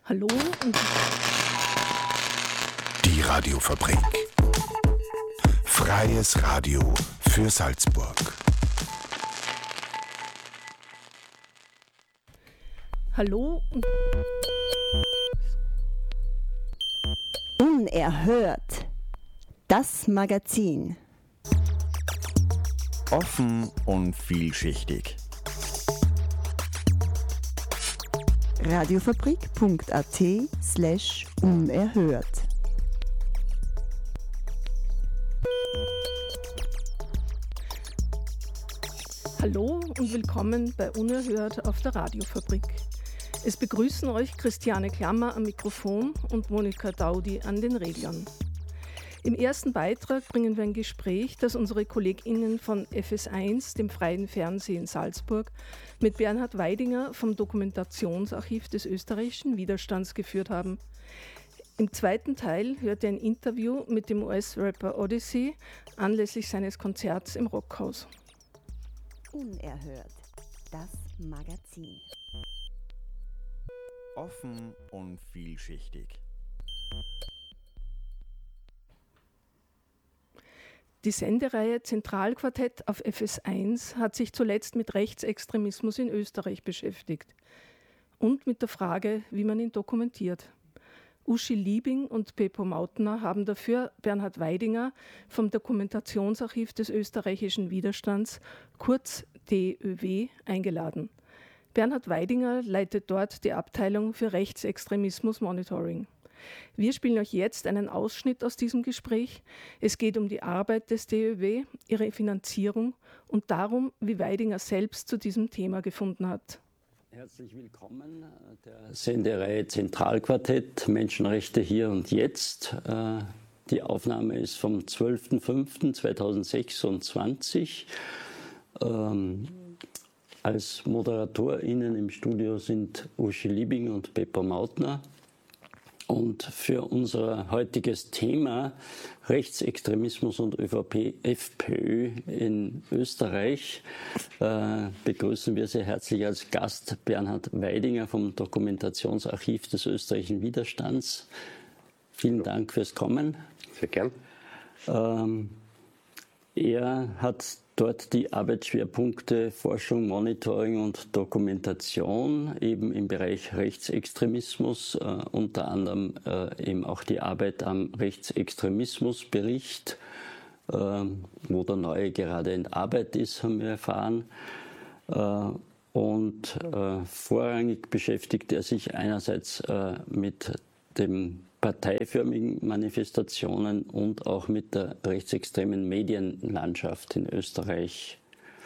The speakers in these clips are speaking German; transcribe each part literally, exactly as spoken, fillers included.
Hallo und Die Radiofabrik. Freies Radio für Salzburg. Hallo und Unerhört. Das Magazin. Offen und vielschichtig. radiofabrik.at slash unerhört. Hallo und willkommen bei Unerhört auf der Radiofabrik. Es begrüßen euch Christiane Klammer am Mikrofon und Monika Daudi an den Reglern. Im ersten Beitrag bringen wir ein Gespräch, das unsere KollegInnen von F S eins, dem Freien Fernsehen Salzburg, mit Bernhard Weidinger vom Dokumentationsarchiv des österreichischen Widerstands geführt haben. Im zweiten Teil hört ihr ein Interview mit dem U S-Rapper Odyssey anlässlich seines Konzerts im Rockhaus. Unerhört. Das Magazin. Offen und vielschichtig. Die Sendereihe Zentralquartett auf F S eins hat sich zuletzt mit Rechtsextremismus in Österreich beschäftigt und mit der Frage, wie man ihn dokumentiert. Uschi Liebing und Beppo Mautner haben dafür Bernhard Weidinger vom Dokumentationsarchiv des österreichischen Widerstands, kurz D Ö W, eingeladen. Bernhard Weidinger leitet dort die Abteilung für Rechtsextremismus Monitoring. Wir spielen euch jetzt einen Ausschnitt aus diesem Gespräch. Es geht um die Arbeit des D Ö W, ihre Finanzierung und darum, wie Weidinger selbst zu diesem Thema gefunden hat. Herzlich willkommen der Sendereihe Zentralquartett Menschenrechte hier und jetzt. Die Aufnahme ist vom zwölften fünften zweitausendsechsundzwanzig. Als ModeratorInnen im Studio sind Uschi Liebing und Beppo Mautner. Und für unser heutiges Thema Rechtsextremismus und ÖVP, FPÖ in Österreich äh, begrüßen wir sehr herzlich als Gast Bernhard Weidinger vom Dokumentationsarchiv des österreichischen Widerstands. Vielen Dank fürs Kommen. Sehr gern. Ähm, er hat dort die Arbeitsschwerpunkte Forschung, Monitoring und Dokumentation eben im Bereich Rechtsextremismus, äh, unter anderem äh, eben auch die Arbeit am Rechtsextremismusbericht, äh, wo der neue gerade in Arbeit ist, haben wir erfahren. Äh, und äh, vorrangig beschäftigt er sich einerseits äh, mit dem parteiförmigen Manifestationen und auch mit der rechtsextremen Medienlandschaft in Österreich.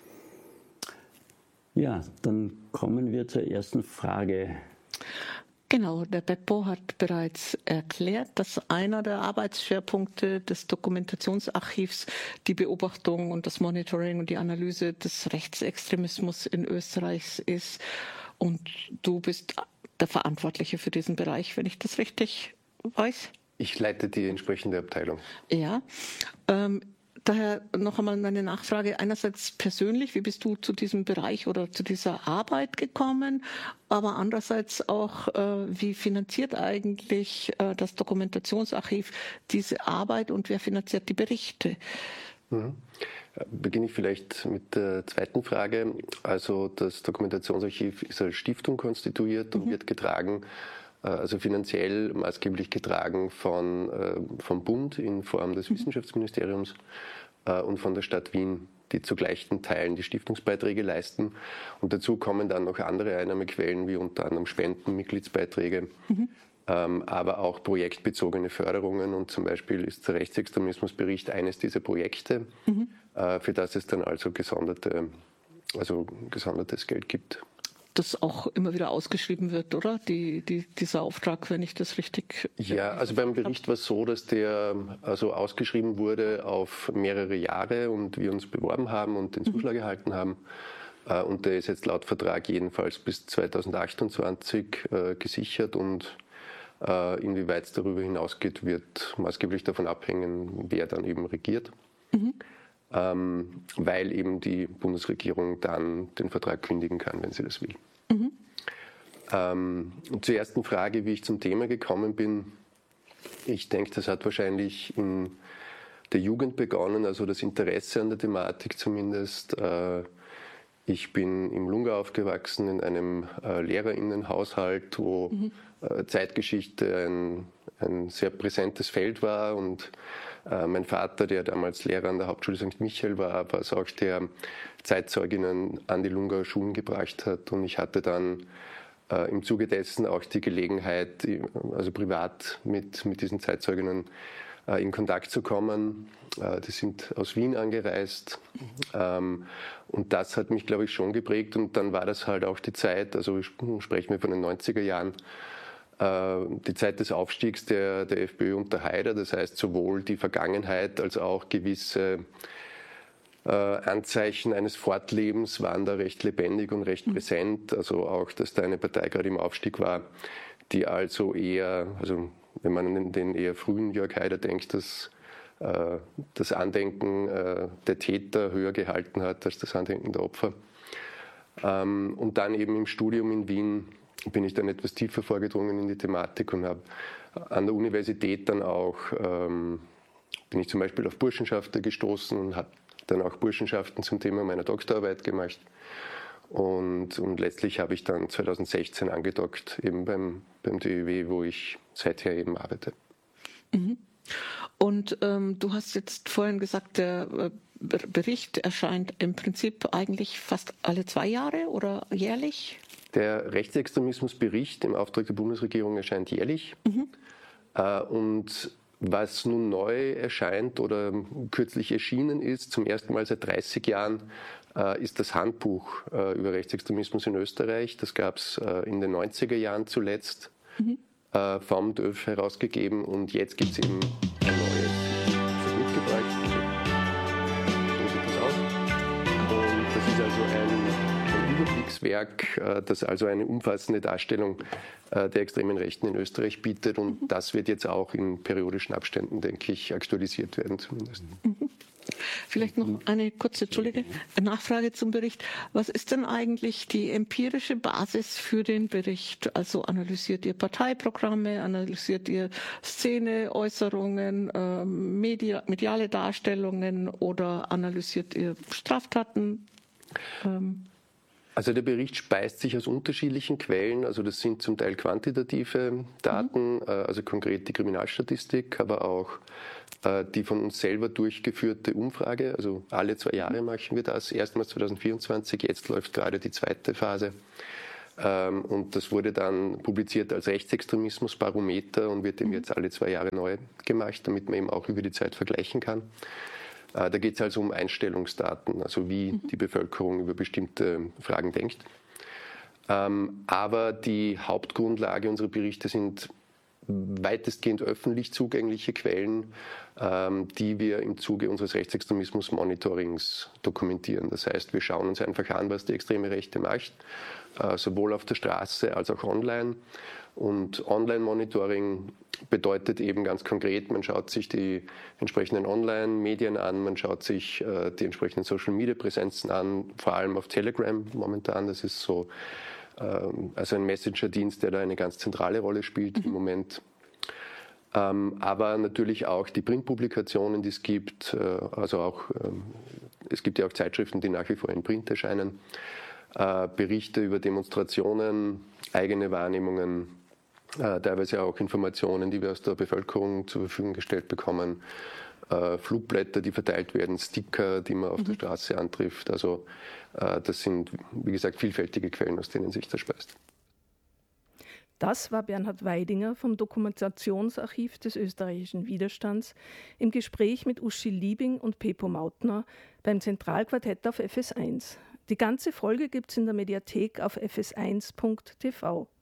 Ja, dann kommen wir zur ersten Frage. Genau, der Beppo hat bereits erklärt, dass einer der Arbeitsschwerpunkte des Dokumentationsarchivs die Beobachtung und das Monitoring und die Analyse des Rechtsextremismus in Österreich ist. Und du bist der Verantwortliche für diesen Bereich, wenn ich das richtig weiß? Ich leite die entsprechende Abteilung. Ja, ähm, daher noch einmal meine Nachfrage. Einerseits persönlich, wie bist du zu diesem Bereich oder zu dieser Arbeit gekommen? Aber andererseits auch, äh, wie finanziert eigentlich äh, das Dokumentationsarchiv diese Arbeit und wer finanziert die Berichte? Mhm. Beginne ich vielleicht mit der zweiten Frage. Also das Dokumentationsarchiv ist als Stiftung konstituiert und mhm. wird getragen, also finanziell maßgeblich getragen von, vom Bund in Form des mhm. Wissenschaftsministeriums und von der Stadt Wien, die zu gleichen Teilen die Stiftungsbeiträge leisten. Und dazu kommen dann noch andere Einnahmequellen, wie unter anderem Spenden, Mitgliedsbeiträge, mhm. aber auch projektbezogene Förderungen. Und zum Beispiel ist der Rechtsextremismusbericht eines dieser Projekte, mhm. für das es dann also gesonderte, also gesondertes Geld gibt. Das auch immer wieder ausgeschrieben wird, oder? Die, die, dieser Auftrag, wenn ich das richtig... Ja, also beim Bericht war es so, dass der also ausgeschrieben wurde auf mehrere Jahre und wir uns beworben haben und den Zuschlag mhm. erhalten haben. Und der ist jetzt laut Vertrag jedenfalls bis zweitausendachtundzwanzig äh, gesichert und äh, inwieweit es darüber hinausgeht, wird maßgeblich davon abhängen, wer dann eben regiert. Mhm. Ähm, weil eben die Bundesregierung dann den Vertrag kündigen kann, wenn sie das will. Mhm. Ähm, zur ersten Frage, wie ich zum Thema gekommen bin. Ich denke, das hat wahrscheinlich in der Jugend begonnen, also das Interesse an der Thematik zumindest. Äh, ich bin im Lungau aufgewachsen, in einem äh, LehrerInnenhaushalt, wo mhm. äh, Zeitgeschichte ein, ein sehr präsentes Feld war. Und äh, mein Vater, der damals Lehrer an der Hauptschule Sankt Michael war, war es auch, der Zeitzeuginnen an die Lungauer Schulen gebracht hat. Und ich hatte dann äh, im Zuge dessen auch die Gelegenheit, also privat mit, mit diesen Zeitzeuginnen in Kontakt zu kommen. Die sind aus Wien angereist und das hat mich, glaube ich, schon geprägt und dann war das halt auch die Zeit, also sprechen wir von den neunziger Jahren, die Zeit des Aufstiegs der, der FPÖ unter Haider, das heißt sowohl die Vergangenheit als auch gewisse Anzeichen eines Fortlebens waren da recht lebendig und recht präsent, also auch, dass da eine Partei gerade im Aufstieg war, die also eher, also wenn man an den eher frühen Jörg Haider denkt, dass äh, das Andenken äh, der Täter höher gehalten hat als das Andenken der Opfer. Ähm, und dann eben im Studium in Wien bin ich dann etwas tiefer vorgedrungen in die Thematik und habe an der Universität dann auch, ähm, bin ich zum Beispiel auf Burschenschaften gestoßen und habe dann auch Burschenschaften zum Thema meiner Doktorarbeit gemacht. Und, und letztlich habe ich dann zweitausendsechzehn angedockt, eben beim, beim D Ö W, wo ich seither eben arbeite. Mhm. Und ähm, du hast jetzt vorhin gesagt, der äh, Bericht erscheint im Prinzip eigentlich fast alle zwei Jahre oder jährlich? Der Rechtsextremismusbericht im Auftrag der Bundesregierung erscheint jährlich. Mhm. Äh, und was nun neu erscheint oder kürzlich erschienen ist, zum ersten Mal seit dreißig Jahren, ist das Handbuch äh, über Rechtsextremismus in Österreich. Das gab es äh, in den neunziger Jahren zuletzt mhm. äh, vom D Ö F herausgegeben und jetzt gibt es eben ein neues. Ich habe mitgebracht. So sieht das aus. Und das ist also ein, ein Überblickswerk, äh, das also eine umfassende Darstellung äh, der extremen Rechten in Österreich bietet und mhm. das wird jetzt auch in periodischen Abständen, denke ich, aktualisiert werden zumindest. Mhm. Vielleicht noch eine kurze, Entschuldige, Nachfrage zum Bericht. Was ist denn eigentlich die empirische Basis für den Bericht? Also analysiert ihr Parteiprogramme, analysiert ihr Szene, Äußerungen, äh, Media, mediale Darstellungen oder analysiert ihr Straftaten? Ähm Also der Bericht speist sich aus unterschiedlichen Quellen, also das sind zum Teil quantitative Daten, mhm. also konkret die Kriminalstatistik, aber auch äh, die von uns selber durchgeführte Umfrage, also alle zwei Jahre machen wir das, erstmals zweitausendvierundzwanzig, jetzt läuft gerade die zweite Phase ähm, und das wurde dann publiziert als Rechtsextremismusbarometer und wird eben jetzt alle zwei Jahre neu gemacht, damit man eben auch über die Zeit vergleichen kann. Da geht es also um Einstellungsdaten, also wie die Bevölkerung über bestimmte Fragen denkt. Aber die Hauptgrundlage unserer Berichte sind weitestgehend öffentlich zugängliche Quellen, die wir im Zuge unseres Rechtsextremismus-Monitorings dokumentieren. Das heißt, wir schauen uns einfach an, was die extreme Rechte macht, sowohl auf der Straße als auch online. Und Online-Monitoring bedeutet eben ganz konkret, man schaut sich die entsprechenden Online-Medien an, man schaut sich äh, die entsprechenden Social-Media-Präsenzen an, vor allem auf Telegram momentan. Das ist so ähm, also ein Messenger-Dienst, der da eine ganz zentrale Rolle spielt mhm. im Moment. Ähm, aber natürlich auch die Printpublikationen, die es gibt, äh, also auch ähm, es gibt ja auch Zeitschriften, die nach wie vor in Print erscheinen, äh, Berichte über Demonstrationen, eigene Wahrnehmungen, Äh, teilweise auch Informationen, die wir aus der Bevölkerung zur Verfügung gestellt bekommen, äh, Flugblätter, die verteilt werden, Sticker, die man auf mhm. der Straße antrifft. Also äh, das sind, wie gesagt, vielfältige Quellen, aus denen sich das speist. Das war Bernhard Weidinger vom Dokumentationsarchiv des österreichischen Widerstands im Gespräch mit Uschi Liebing und Pepo Mautner beim Zentralquartett auf F S eins. Die ganze Folge gibt es in der Mediathek auf f s eins punkt t v.